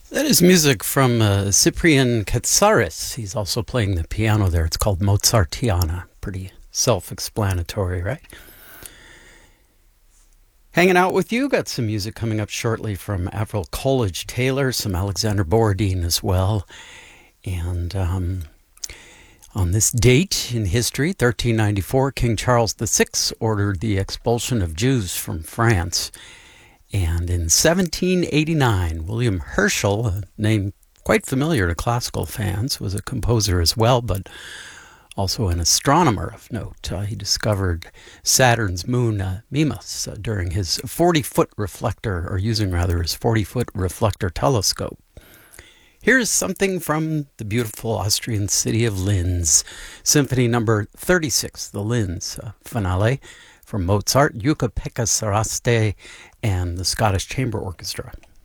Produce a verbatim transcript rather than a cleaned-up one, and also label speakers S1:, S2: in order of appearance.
S1: That is music from uh, Cyprian Katsaris. He's also playing the piano there. It's called Mozartiana. Pretty self-explanatory, right? Hanging out with you. Got some music coming up shortly from Avril Coolidge-Taylor, some Alexander Borodin as well. And um, on this date in history, thirteen ninety-four, King Charles the Sixth ordered the expulsion of Jews from France. And in seventeen eighty-nine, William Herschel, a name quite familiar to classical fans, was a composer as well, but also an astronomer of note. Uh, he discovered Saturn's moon, uh, Mimas, uh, during his forty-foot reflector, or using rather his forty-foot reflector telescope. Here's something from the beautiful Austrian city of Linz, Symphony number thirty-six, the Linz uh, finale, from Mozart, Jukka-Pekka Saraste, and the Scottish Chamber Orchestra.